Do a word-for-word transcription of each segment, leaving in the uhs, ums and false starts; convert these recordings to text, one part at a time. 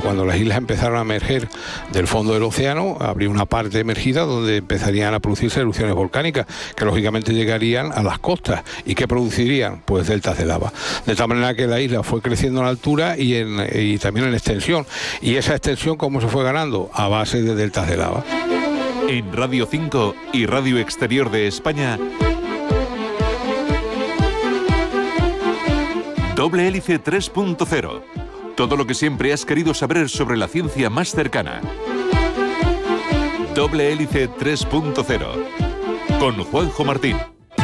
cuando las islas empezaron a emerger del fondo del océano, habría una parte emergida donde empezarían a producirse erupciones volcánicas, que lógicamente llegarían a las costas. ¿Y qué producirían? Pues deltas de lava. De tal manera que la isla fue creciendo en altura y, en, y también en extensión. Y esa extensión, ¿cómo se fue ganando? A base de deltas de lava. En Radio cinco y Radio Exterior de España, Doble Hélice tres punto cero. Todo lo que siempre has querido saber sobre la ciencia más cercana. Doble Hélice tres punto cero. Con Juanjo Martín.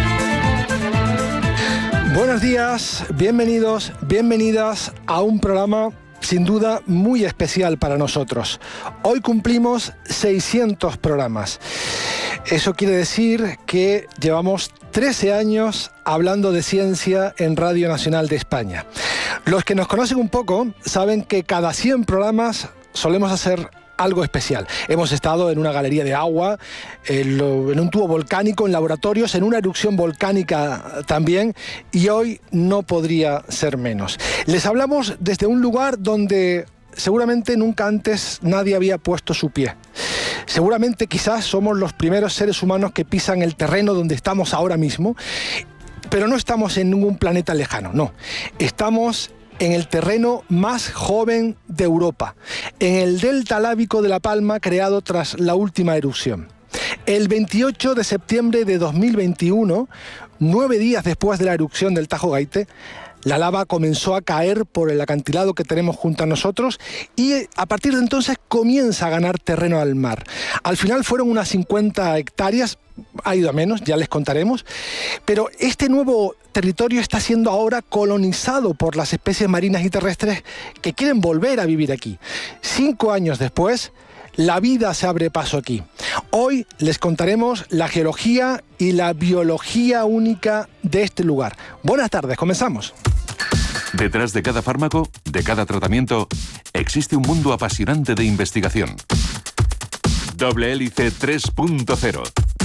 Buenos días, bienvenidos, bienvenidas a un programa sin duda muy especial para nosotros. Hoy cumplimos seiscientos programas. Eso quiere decir que llevamos trece años hablando de ciencia en Radio Nacional de España. Los que nos conocen un poco saben que cada cien programas solemos hacer algo especial. Hemos estado en una galería de agua, en, lo, en un tubo volcánico, en laboratorios, en una erupción volcánica también, y hoy no podría ser menos. Les hablamos desde un lugar donde seguramente nunca antes nadie había puesto su pie. Seguramente quizás somos los primeros seres humanos que pisan el terreno donde estamos ahora mismo, pero no estamos en ningún planeta lejano, no. Estamos en el terreno más joven de Europa, en el delta lábico de La Palma, creado tras la última erupción. El veintiocho de septiembre de dos mil veintiuno, nueve días después de la erupción del Tajo Gaite, la lava comenzó a caer por el acantilado que tenemos junto a nosotros y a partir de entonces comienza a ganar terreno al mar. Al final fueron unas cincuenta hectáreas, ha ido a menos, ya les contaremos, pero este nuevo territorio está siendo ahora colonizado por las especies marinas y terrestres que quieren volver a vivir aquí. Cinco años después, la vida se abre paso aquí. Hoy les contaremos la geología y la biología única de este lugar. Buenas tardes, comenzamos. Detrás de cada fármaco, de cada tratamiento, existe un mundo apasionante de investigación. Doble Hélice tres punto cero.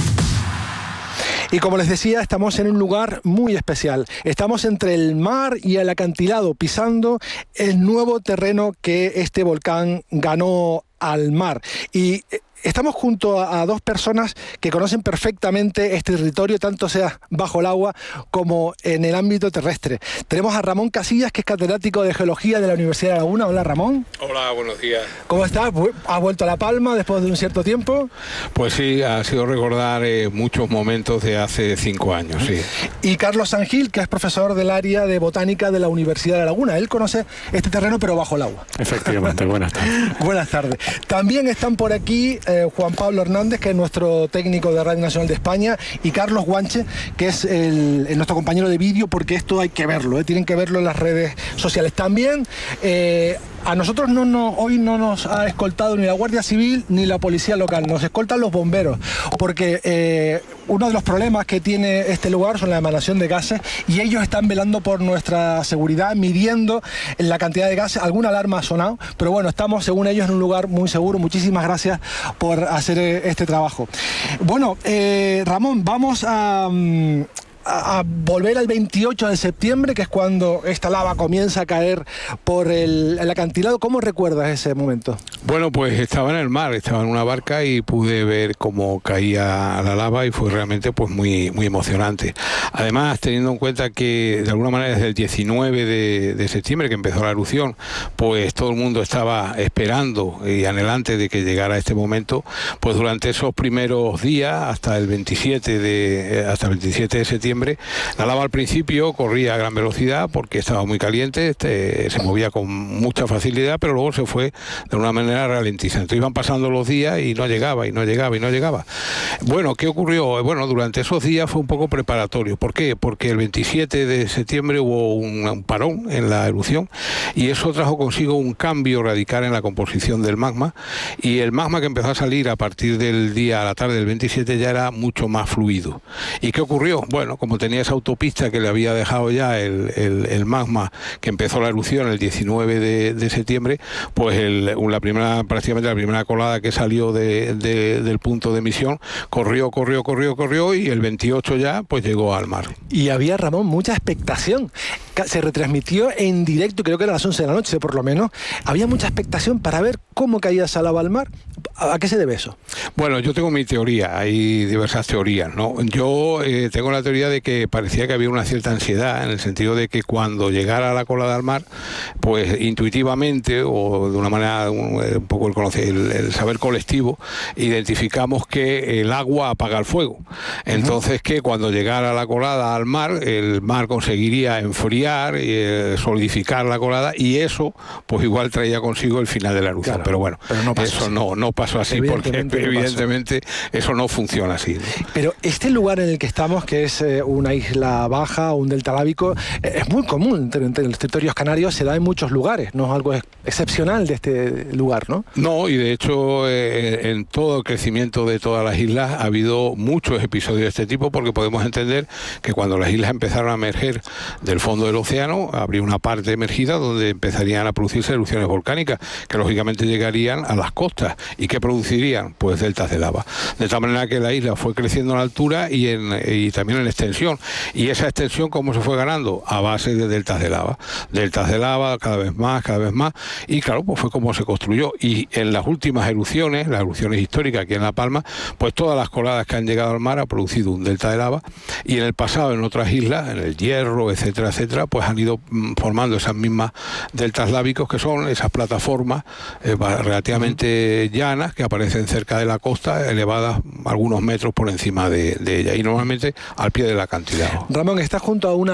Y como les decía, estamos en un lugar muy especial. Estamos entre el mar y el acantilado, pisando el nuevo terreno que este volcán ganó al mar. Y estamos junto a, a dos personas que conocen perfectamente este territorio, tanto sea bajo el agua como en el ámbito terrestre. Tenemos a Ramón Casillas, que es catedrático de Geología de la Universidad de La Laguna. Hola, Ramón. Hola, buenos días. ¿Cómo estás? ¿Has vuelto a La Palma después de un cierto tiempo? Pues sí, ha sido recordar eh, muchos momentos de hace cinco años, sí. Y Carlos Sangil, que es profesor del área de Botánica de la Universidad de La Laguna. Él conoce este terreno, pero bajo el agua. Efectivamente, buenas tardes. Buenas tardes. También están por aquí eh, Juan Pablo Hernández, que es nuestro técnico de Radio Nacional de España, y Carlos Guanche, que es el, el nuestro compañero de vídeo, porque esto hay que verlo, ¿eh? Tienen que verlo en las redes sociales. También eh, a nosotros no, no, hoy no nos ha escoltado ni la Guardia Civil ni la Policía Local, nos escoltan los bomberos, porque eh, uno de los problemas que tiene este lugar son la emanación de gases, y ellos están velando por nuestra seguridad, midiendo la cantidad de gases. Alguna alarma ha sonado, pero bueno, estamos según ellos en un lugar muy seguro. Muchísimas gracias por hacer este trabajo. Bueno, eh, Ramón, vamos a... Um, a volver al veintiocho de septiembre, que es cuando esta lava comienza a caer por el, el acantilado. ¿Cómo recuerdas ese momento? Bueno, pues estaba en el mar, estaba en una barca y pude ver cómo caía la lava y fue realmente pues muy, muy emocionante. Además, teniendo en cuenta que de alguna manera desde el diecinueve de septiembre que empezó la erupción, pues todo el mundo estaba esperando y anhelante de que llegara este momento, pues durante esos primeros días, hasta el veintisiete de, hasta el veintisiete de septiembre, la lava al principio corría a gran velocidad porque estaba muy caliente, este, se movía con mucha facilidad, pero luego se fue de una manera ralentizante. Iban pasando los días y no llegaba, y no llegaba, y no llegaba. Bueno, ¿qué ocurrió? Bueno, durante esos días fue un poco preparatorio. ¿Por qué? Porque el veintisiete de septiembre hubo un, un parón en la erupción y eso trajo consigo un cambio radical en la composición del magma, y el magma que empezó a salir a partir del día a la tarde del veintisiete ya era mucho más fluido. ¿Y qué ocurrió? Bueno, como tenía esa autopista que le había dejado ya el, el, el magma, que empezó la erupción el diecinueve de, de septiembre, pues el, la primera, prácticamente la primera colada que salió de, de, del punto de emisión, corrió, corrió, corrió, corrió, y el veintiocho ya, pues llegó al mar. Y había, Ramón, mucha expectación. Se retransmitió en directo, creo que era a las once de la noche, por lo menos. Había mucha expectación para ver cómo caía esa lava al mar. ¿A qué se debe eso? Bueno, yo tengo mi teoría, hay diversas teorías, ¿no? Yo eh, tengo la teoría de que parecía que había una cierta ansiedad, en el sentido de que cuando llegara a la colada al mar, pues intuitivamente, o de una manera, un, un poco el, conocer, el, el saber colectivo, identificamos que el agua apaga el fuego. Entonces, que cuando llegara la colada al mar, el mar conseguiría enfriar, eh, solidificar la colada, y eso, pues igual traía consigo el final de la erupción. Claro, pero bueno, pero no pasó eso así. no, no pasó así, Evidentemente porque no evidentemente eso no funciona así, ¿no? Pero este lugar en el que estamos, que es eh, una isla baja, un delta lábico, eh, es muy común entre, entre los territorios canarios, se da en muchos lugares, no es algo ex excepcional de este lugar, ¿no? No, y de hecho eh, en todo el crecimiento de todas las islas ha habido muchos episodios de este tipo, porque podemos entender que cuando las islas empezaron a emerger del fondo del océano, habría una parte emergida donde empezarían a producirse erupciones volcánicas, que lógicamente llegarían a las costas. ¿Y qué producirían? Pues deltas de lava. De tal manera que la isla fue creciendo en altura y, en, y también en extensión. Y esa extensión, ¿cómo se fue ganando? A base de deltas de lava. Deltas de lava cada vez más, cada vez más. Y claro, pues fue como se construyó. Y en las últimas erupciones, las erupciones históricas aquí en La Palma, pues todas las coladas que han llegado al mar han producido un delta de lava. Y en el pasado, en otras islas, en el Hierro, etcétera, etcétera, pues han ido formando esas mismas deltas lábicos, que son esas plataformas eh, relativamente llanas que aparecen cerca de la costa, elevadas algunos metros por encima de, de ella, y normalmente al pie del acantilado. Ramón, está junto a una